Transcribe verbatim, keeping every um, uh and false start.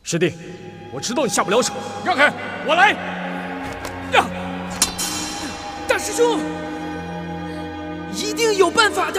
师弟，我知道你下不了手， 让开，我来。 大师兄，一定有办法的。